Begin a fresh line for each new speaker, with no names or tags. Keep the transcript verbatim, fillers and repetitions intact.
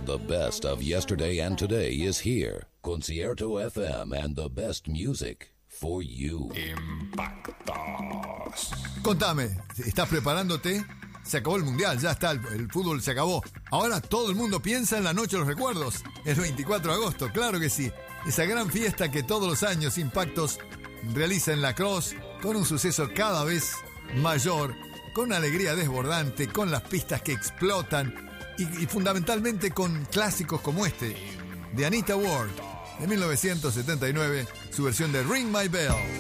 the best of yesterday and today is here. Concierto F M and the best music for you.
Impactos.
Contame, ¿estás preparándote? Se acabó el mundial, ya está, el, el fútbol se acabó. Ahora todo el mundo piensa en la noche de los recuerdos, el veinticuatro de agosto, claro que sí. Esa gran fiesta que todos los años Impactos realiza en La Crosse, con un suceso cada vez mayor, con una alegría desbordante, con las pistas que explotan y, y fundamentalmente con clásicos como este, de Anita Ward, de mil novecientos setenta y nueve, su versión de Ring My Bell.